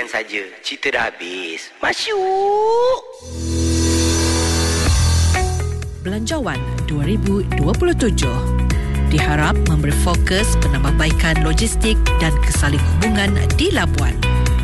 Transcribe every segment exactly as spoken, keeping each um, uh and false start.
sekian saja. Cerita dah habis. Masyuk! Belanjawan dua ribu dua puluh tujuh diharap memberi fokus penambahbaikan logistik dan kesalinghubungan di Labuan.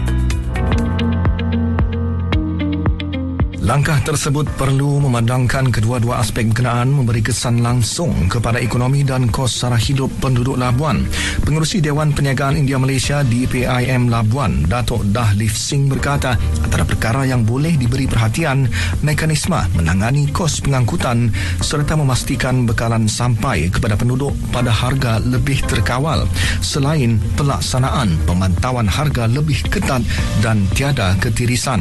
Langkah tersebut perlu memandangkan kedua-dua aspek berkenaan memberi kesan langsung kepada ekonomi dan kos sara hidup penduduk Labuan. Pengerusi Dewan Perniagaan India Malaysia D P I M Labuan, Datuk Dahlif Singh berkata, antara perkara yang boleh diberi perhatian, mekanisme menangani kos pengangkutan serta memastikan bekalan sampai kepada penduduk pada harga lebih terkawal, selain pelaksanaan pemantauan harga lebih ketat dan tiada ketirisan.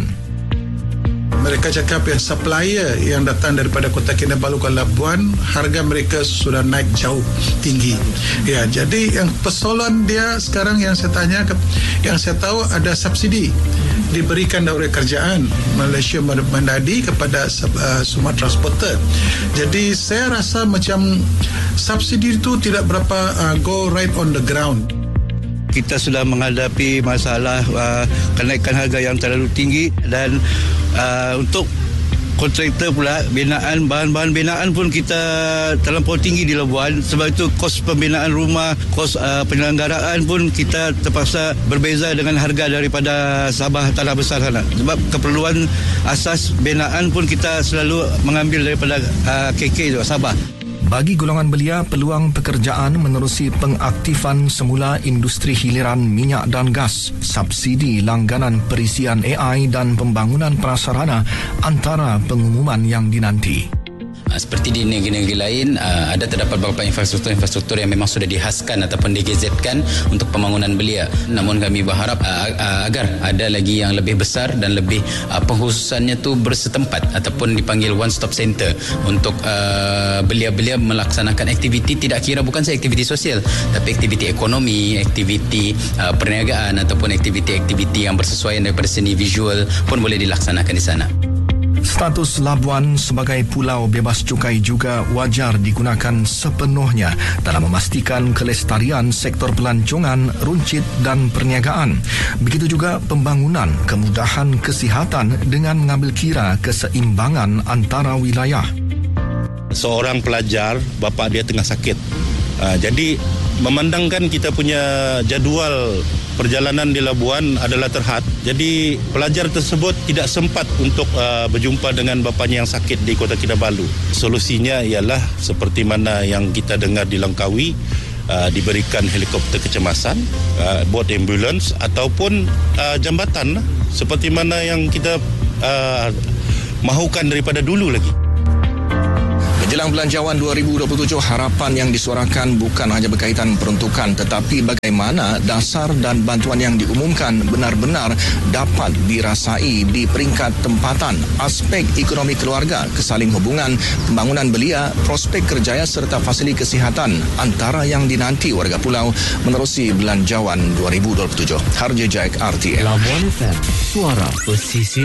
Mereka cakap yang supplier yang datang daripada Kota Kinabalu ke Labuan, harga mereka sudah naik jauh tinggi. Ya, jadi yang persoalan dia sekarang yang saya tanya, yang saya tahu ada subsidi diberikan oleh kerajaan Malaysia Mendadi kepada uh, semua transporter. Jadi saya rasa macam subsidi itu tidak berapa uh, go right on the ground. Kita sudah menghadapi masalah uh, kenaikan harga yang terlalu tinggi dan uh, untuk kontraktor pula binaan, bahan-bahan binaan pun kita terlampau tinggi di Labuan. Sebab itu kos pembinaan rumah, kos uh, penyelenggaraan pun kita terpaksa berbeza dengan harga daripada Sabah tanah besar sana. Sebab keperluan asas binaan pun kita selalu mengambil daripada uh, K K itu, Sabah. Bagi golongan belia, peluang pekerjaan menerusi pengaktifan semula industri hiliran minyak dan gas, subsidi langganan perisian A I dan pembangunan prasarana antara pengumuman yang dinanti. Seperti di negeri-negeri lain, ada terdapat beberapa infrastruktur-infrastruktur yang memang sudah dihaskan ataupun digazetkan untuk pembangunan belia. Namun kami berharap agar ada lagi yang lebih besar dan lebih pengkhususannya tu bersetempat ataupun dipanggil one stop center untuk belia-belia melaksanakan aktiviti, tidak kira bukan saja aktiviti sosial, tapi aktiviti ekonomi, aktiviti perniagaan ataupun aktiviti-aktiviti yang bersesuaian daripada seni visual pun boleh dilaksanakan di sana. Status Labuan sebagai pulau bebas cukai juga wajar digunakan sepenuhnya dalam memastikan kelestarian sektor pelancongan, runcit dan perniagaan. Begitu juga pembangunan kemudahan kesihatan dengan mengambil kira keseimbangan antara wilayah. Seorang pelajar, bapa dia tengah sakit. Uh, jadi memandangkan kita punya jadual perjalanan di Labuan adalah terhad. Jadi pelajar tersebut tidak sempat untuk uh, berjumpa dengan bapanya yang sakit di Kota Kinabalu. Solusinya ialah seperti mana yang kita dengar di Langkawi, uh, diberikan helikopter kecemasan, uh, bot ambulans ataupun uh, jambatan, seperti mana yang kita uh, mahukan daripada dulu lagi. Menjelang Belanjawan dua ribu dua puluh tujuh, harapan yang disuarakan bukan hanya berkaitan peruntukan tetapi bagaimana dasar dan bantuan yang diumumkan benar-benar dapat dirasai di peringkat tempatan, aspek ekonomi keluarga, kesalinghubungan, pembangunan belia, prospek kerjaya serta fasiliti kesihatan antara yang dinanti warga pulau menerusi Belanjawan dua ribu dua puluh tujuh. Harja Jack R T M. Labuan F M, suara pesisir.